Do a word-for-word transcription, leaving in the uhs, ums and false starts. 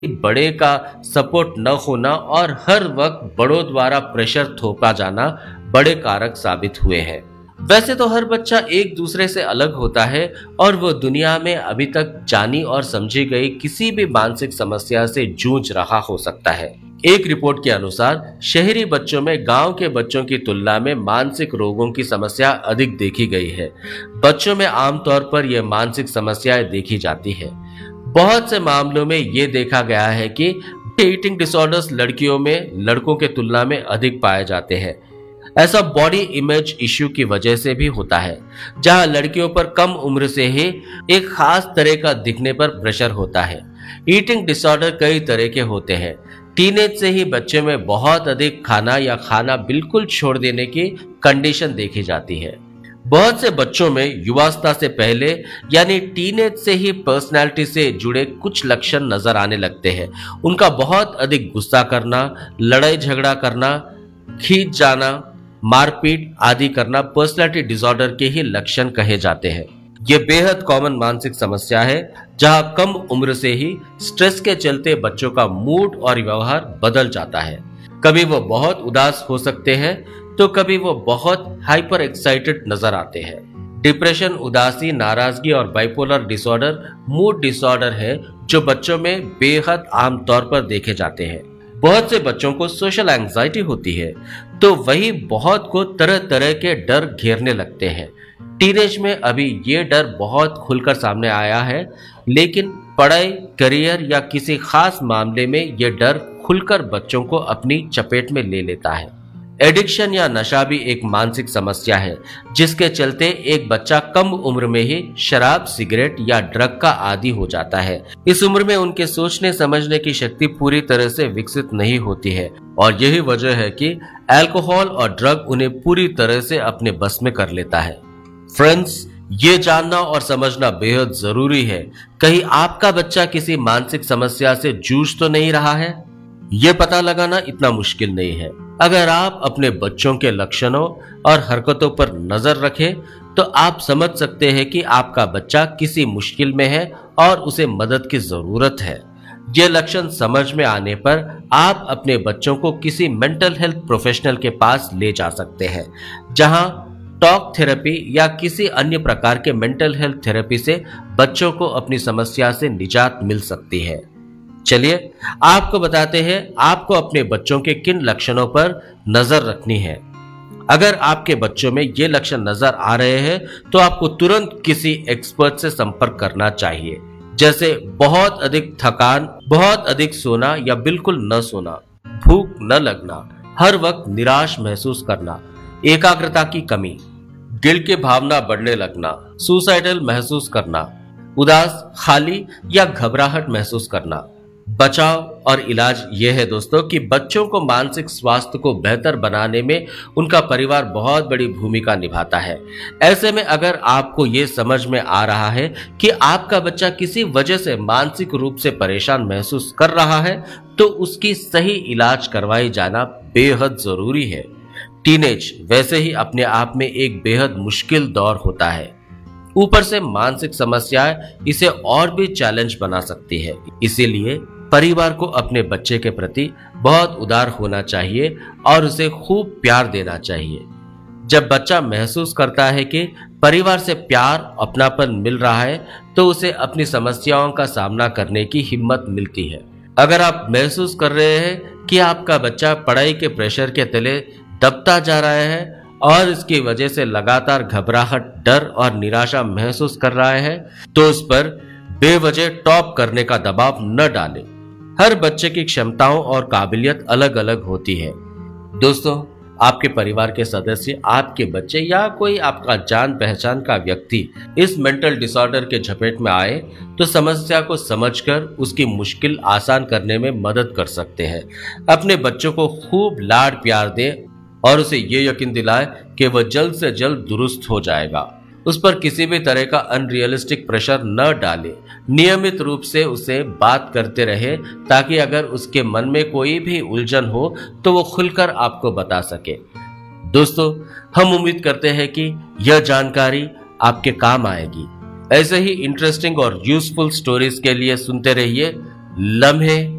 बड़े का सपोर्ट न होना और हर वक्त बड़ों द्वारा प्रेशर थोपा जाना बड़े कारक साबित हुए हैं। वैसे तो हर बच्चा एक दूसरे से अलग होता है और वो दुनिया में अभी तक जानी और समझी गई किसी भी मानसिक समस्या से जूझ रहा हो सकता है। एक रिपोर्ट के अनुसार शहरी बच्चों में गांव के बच्चों की तुलना में मानसिक रोगों की समस्या अधिक देखी गई है। बच्चों में आमतौर पर यह मानसिक समस्याएं देखी जाती है। बहुत से मामलों में ये देखा गया है कि ईटिंग डिसऑर्डर्स लड़कियों में लड़कों के तुलना में अधिक पाए जाते हैं। ऐसा बॉडी इमेज इश्यू की वजह से भी होता है, जहां लड़कियों पर कम उम्र से ही एक खास तरह का दिखने पर प्रेशर होता है। ईटिंग डिसऑर्डर कई तरह के होते हैं। टीनेज से ही बच्चे में बहुत अधिक खाना या खाना बिल्कुल छोड़ देने की कंडीशन देखी जाती है। बहुत से बच्चों में युवावस्था से पहले यानी टीनेज से ही पर्सनैलिटी से जुड़े कुछ लक्षण नजर आने लगते हैं। उनका बहुत अधिक गुस्सा करना, लड़ाई झगड़ा करना, खींच जाना, मारपीट आदि करना पर्सनैलिटी डिसऑर्डर के ही लक्षण कहे जाते हैं। ये बेहद कॉमन मानसिक समस्या है, जहां कम उम्र से ही स्ट्रेस के चलते बच्चों का मूड और व्यवहार बदल जाता है। कभी वो बहुत उदास हो सकते हैं तो कभी वो बहुत हाइपर एक्साइटेड नजर आते हैं। डिप्रेशन, उदासी, नाराजगी और बाइपोलर डिसऑर्डर मूड डिसऑर्डर है जो बच्चों में बेहद आम तौर पर देखे जाते हैं। बहुत से बच्चों को सोशल एंजाइटी होती है तो वही बहुत को तरह तरह के डर घेरने लगते हैं। टीनेज में अभी ये डर बहुत खुलकर सामने आया है, लेकिन पढ़ाई, करियर या किसी खास मामले में ये डर खुलकर बच्चों को अपनी चपेट में ले लेता है। एडिक्शन या नशा भी एक मानसिक समस्या है, जिसके चलते एक बच्चा कम उम्र में ही शराब, सिगरेट या ड्रग का आदी हो जाता है। इस उम्र में उनके सोचने समझने की शक्ति पूरी तरह से विकसित नहीं होती है और यही वजह है कि अल्कोहल और ड्रग उन्हें पूरी तरह से अपने बस में कर लेता है। फ्रेंड्स, ये जानना और समझना बेहद जरूरी है, कहीं आपका बच्चा किसी मानसिक समस्या से जूझ तो नहीं रहा है। ये पता लगाना इतना मुश्किल नहीं है। अगर आप अपने बच्चों के लक्षणों और हरकतों पर नजर रखें तो आप समझ सकते हैं कि आपका बच्चा किसी मुश्किल में है और उसे मदद की जरूरत है। ये लक्षण समझ में आने पर आप अपने बच्चों को किसी मेंटल हेल्थ प्रोफेशनल के पास ले जा सकते हैं, जहां टॉक थेरेपी या किसी अन्य प्रकार के मेंटल हेल्थ थेरेपी से बच्चों को अपनी समस्या से निजात मिल सकती है। चलिए आपको बताते हैं आपको अपने बच्चों के किन लक्षणों पर नजर रखनी है। अगर आपके बच्चों में ये लक्षण नजर आ रहे हैं तो आपको तुरंत किसी एक्सपर्ट से संपर्क करना चाहिए, जैसे बहुत अधिक थकान, बहुत अधिक सोना या बिल्कुल न सोना, भूख न लगना, हर वक्त निराश महसूस करना, एकाग्रता की कमी, गिल्ट की भावना बढ़ने लगना, सुसाइडल महसूस करना, उदास, खाली या घबराहट महसूस करना। बचाव और इलाज यह है दोस्तों कि बच्चों को मानसिक स्वास्थ्य को बेहतर बनाने में उनका परिवार बहुत बड़ी भूमिका निभाता है। ऐसे में अगर आपको ये समझ में आ रहा है कि आपका बच्चा किसी वजह से मानसिक रूप से परेशान महसूस कर रहा है तो उसकी सही इलाज करवाई जाना बेहद जरूरी है। टीनेज वैसे ही अपने आप में एक बेहद मुश्किल दौर होता है, ऊपर से मानसिक समस्याएं इसे और भी चैलेंज बना सकती है। इसीलिए परिवार को अपने बच्चे के प्रति बहुत उदार होना चाहिए और उसे खूब प्यार देना चाहिए। जब बच्चा महसूस करता है कि परिवार से प्यार, अपनापन मिल रहा है तो उसे अपनी समस्याओं का सामना करने की हिम्मत मिलती है। अगर आप महसूस कर रहे हैं कि आपका बच्चा पढ़ाई के प्रेशर के तले दबता जा रहा है और इसकी वजह से लगातार घबराहट, डर और निराशा महसूस कर रहा है तो उस पर बेवजह टॉप करने का दबाव न डालें। हर बच्चे की क्षमताओं और काबिलियत अलग अलग होती है। दोस्तों, आपके परिवार के सदस्य, आपके बच्चे या कोई आपका जान पहचान का व्यक्ति इस मेंटल डिसऑर्डर के झपेट में आए तो समस्या को समझकर उसकी मुश्किल आसान करने में मदद कर सकते हैं। अपने बच्चों को खूब लाड प्यार दें और उसे ये यकीन दिलाए कि वह जल्द से जल्द दुरुस्त हो जाएगा। उस पर किसी भी तरह का अनरियलिस्टिक प्रेशर न डाले। नियमित रूप से उसे बात करते रहे ताकि अगर उसके मन में कोई भी उलझन हो तो वो खुलकर आपको बता सके। दोस्तों, हम उम्मीद करते हैं कि यह जानकारी आपके काम आएगी। ऐसे ही इंटरेस्टिंग और यूजफुल स्टोरीज के लिए सुनते रहिए लम्हे